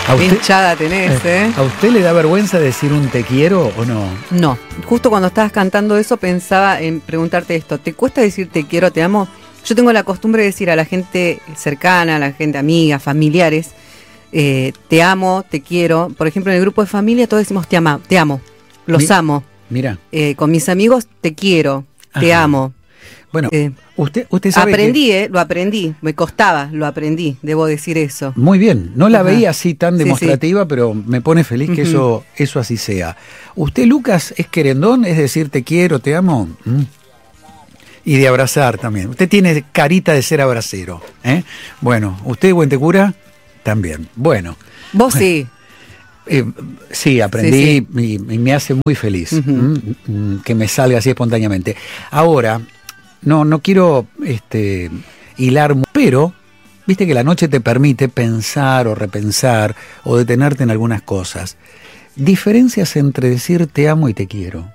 Qué hinchada tenés, ¿eh? ¿A usted le da vergüenza decir un te quiero o no? No, justo cuando estabas cantando eso pensaba en preguntarte esto. ¿Te cuesta decir te quiero, te amo? Yo tengo la costumbre de decir a la gente cercana, a la gente amiga, familiares, te amo, te quiero. Por ejemplo, en el grupo de familia todos decimos te amo, los amo. Mira. Con mis amigos te quiero, te amo. Bueno, usted sabe lo aprendí, me costaba, lo aprendí, debo decir eso. Muy bien, no la veía así tan demostrativa, sí. Pero me pone feliz que eso así sea. ¿Usted, Lucas, es querendón? Es decir, te quiero, te amo. Y de abrazar también. Usted tiene carita de ser abracero, ¿eh? Bueno, ¿usted, Buentecura? También. Bueno. Vos sí. Sí, aprendí y me hace muy feliz que me salga así espontáneamente. Ahora, no quiero hilar, pero viste que la noche te permite pensar o repensar o detenerte en algunas cosas. Diferencias entre decir te amo y te quiero.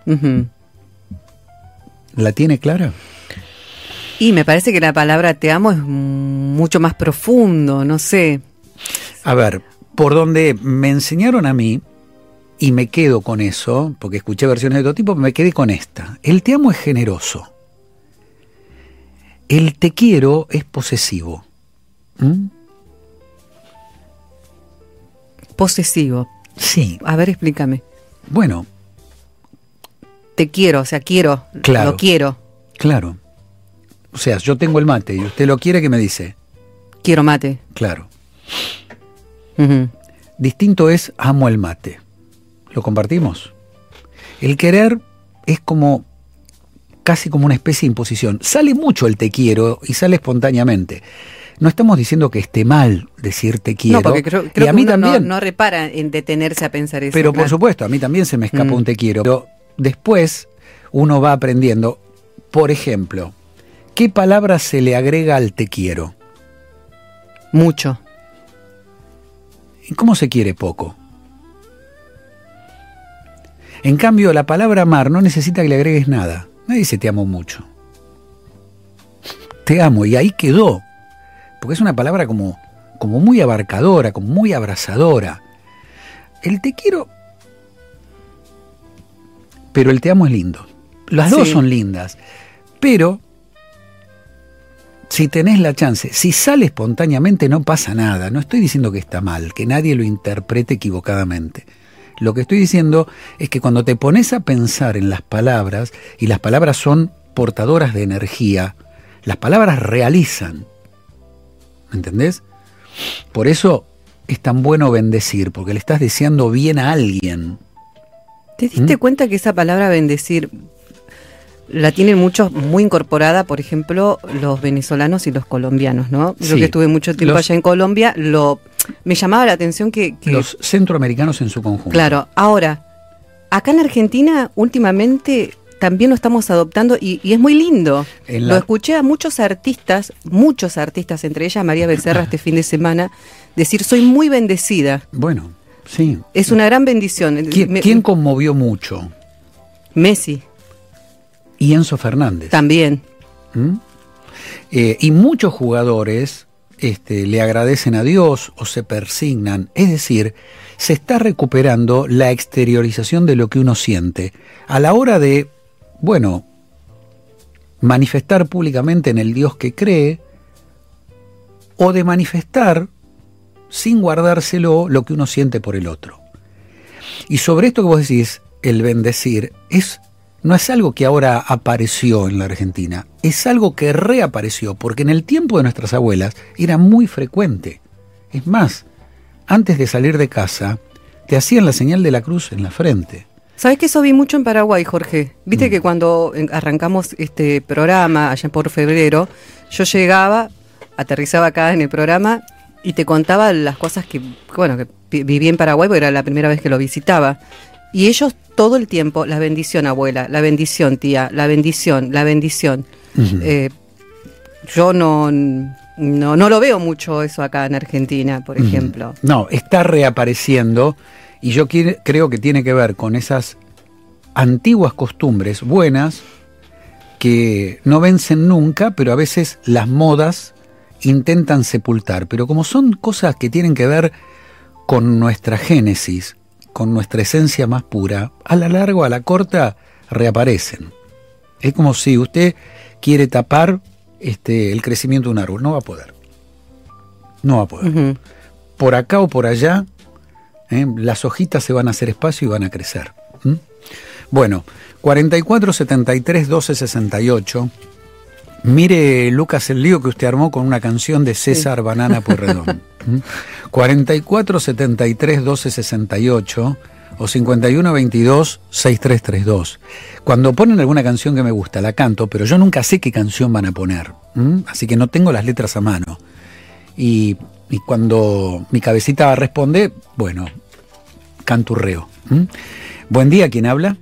¿La tiene clara? Y me parece que la palabra te amo es mucho más profundo, no sé. A ver, por donde me enseñaron a mí, y me quedo con eso, porque escuché versiones de todo tipo, me quedé con esta. El te amo es generoso. El te quiero es posesivo. Posesivo. Sí. A ver, explícame. Bueno. Te quiero, o sea, quiero. Claro. Lo quiero. Claro. O sea, yo tengo el mate y usted lo quiere, ¿qué me dice? Quiero mate. Claro. Distinto es amo el mate. ¿Lo compartimos? El querer es como casi como una especie de imposición. Sale mucho el te quiero y sale espontáneamente. No estamos diciendo que esté mal decir te quiero. No, porque creo y a mí que uno también, no repara en detenerse a pensar eso. pero claro, por supuesto, a mí también se me escapa un te quiero. Pero después uno va aprendiendo. Por ejemplo, ¿qué palabra se le agrega al te quiero? Mucho. ¿Y cómo se quiere poco? En cambio, la palabra amar no necesita que le agregues nada. Nadie dice te amo mucho. Te amo, y ahí quedó. Porque es una palabra como muy abarcadora, como muy abrazadora. El te quiero, pero el te amo es lindo. Las dos son lindas. Pero si tenés la chance, si sale espontáneamente no pasa nada. No estoy diciendo que está mal, que nadie lo interprete equivocadamente. Lo que estoy diciendo es que cuando te pones a pensar en las palabras, y las palabras son portadoras de energía, las palabras realizan. ¿Me entendés? Por eso es tan bueno bendecir, porque le estás deseando bien a alguien. ¿Te diste cuenta que esa palabra bendecir la tienen muchos muy incorporada, por ejemplo, los venezolanos y los colombianos, ¿no? Yo que estuve mucho tiempo allá en Colombia, me llamaba la atención que... Los centroamericanos en su conjunto. Claro, ahora, acá en Argentina últimamente también lo estamos adoptando y es muy lindo. Lo escuché a muchos artistas, entre ellas María Becerra este fin de semana, decir soy muy bendecida. Bueno, sí. Es una gran bendición. ¿Quién conmovió mucho? Messi. Y Enzo Fernández. También. Y muchos jugadores le agradecen a Dios o se persignan. Es decir, se está recuperando la exteriorización de lo que uno siente. A la hora de, manifestar públicamente en el Dios que cree, o de manifestar, sin guardárselo, lo que uno siente por el otro. Y sobre esto que vos decís, el bendecir, no es algo que ahora apareció en la Argentina, es algo que reapareció, porque en el tiempo de nuestras abuelas era muy frecuente. Es más, antes de salir de casa, te hacían la señal de la cruz en la frente. ¿Sabés que eso vi mucho en Paraguay, Jorge? Viste que cuando arrancamos este programa, allá por febrero, yo llegaba, aterrizaba acá en el programa y te contaba las cosas que viví en Paraguay, porque era la primera vez que lo visitaba. Y ellos todo el tiempo, la bendición abuela, la bendición tía, la bendición. Yo no lo veo mucho eso acá en Argentina, por ejemplo. No, está reapareciendo y yo creo que tiene que ver con esas antiguas costumbres buenas que no vencen nunca, pero a veces las modas intentan sepultar. Pero como son cosas que tienen que ver con nuestra génesis, con nuestra esencia más pura, a la larga o a la corta reaparecen. Es como si usted quiere tapar el crecimiento de un árbol. No va a poder. No va a poder. Ujú. Por acá o por allá, las hojitas se van a hacer espacio y van a crecer. Bueno, 44 73 12 68. Mire, Lucas, el lío que usted armó con una canción de César Banana Pueyrredón. 44 73 12 68 o 51 22 6332. Cuando ponen alguna canción que me gusta, la canto, pero yo nunca sé qué canción van a poner. Así que no tengo las letras a mano. Y cuando mi cabecita responde, bueno, canturreo. Buen día, ¿quién habla?